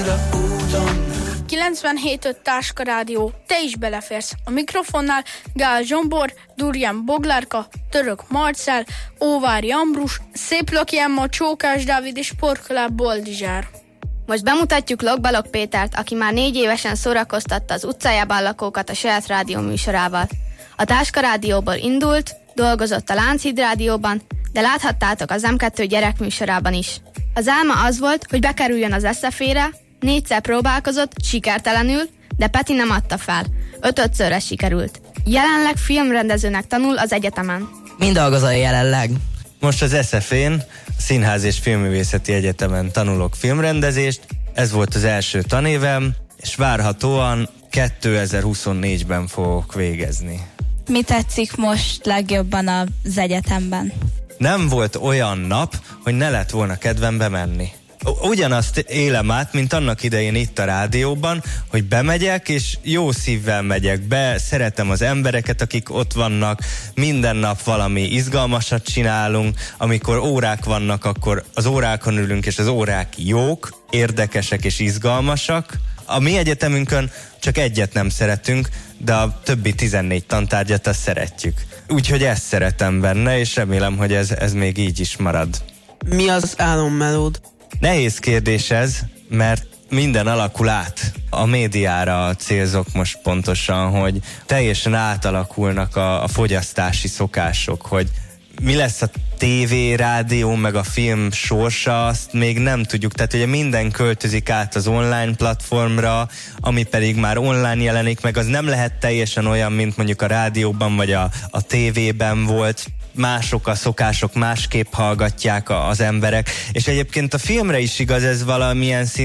a úton. 97.5 Táska Rádió, te is beleférsz. A mikrofonnál Gál Zsombor, Durján Boglárka, Török Marcell, Óvári Ambrus, Széplaki Emma, Csókás Dávid és Porkolá Boldizsár. Most bemutatjuk Lokbalog Pétert, aki már 4 évesen szórakoztatta az utcájában lakókat a saját rádió műsorával. A Táska Rádióból indult, dolgozott a Lánchíd Rádióban, de láthattátok az M2 gyerekműsorában is. Az álma az volt, hogy bekerüljön az SZF-ére, 4-szer próbálkozott, sikertelenül, de Peti nem adta fel. 5-szörre sikerült. Jelenleg filmrendezőnek tanul az egyetemen. Mind dolgozol jelenleg? Most az SZF-én, Színház és Filmművészeti Egyetemen tanulok filmrendezést, ez volt az első tanévem, és várhatóan 2024-ben fogok végezni. Mi tetszik most legjobban az egyetemben? Nem volt olyan nap, hogy ne lett volna kedvem bemenni. Ugyanazt élem át, mint annak idején itt a rádióban, hogy bemegyek, és jó szívvel megyek be, szeretem az embereket, akik ott vannak, minden nap valami izgalmasat csinálunk, amikor órák vannak, akkor az órákon ülünk, és az órák jók, érdekesek és izgalmasak. A mi egyetemünkön csak egyet nem szeretünk, de a többi 14 tantárgyat azt szeretjük. Úgyhogy ezt szeretem benne, és remélem, hogy ez még így is marad. Mi az álommelód? Nehéz kérdés ez, mert minden alakul át. A médiára célzok most pontosan, hogy teljesen átalakulnak a fogyasztási szokások, hogy mi lesz a tévé, rádió, meg a film sorsa, azt még nem tudjuk. Tehát ugye minden költözik át az online platformra, ami pedig már online jelenik meg, az nem lehet teljesen olyan, mint mondjuk a rádióban vagy a tévében volt. Mások a szokások, másképp hallgatják az emberek, és egyébként a filmre is igaz ez valamilyen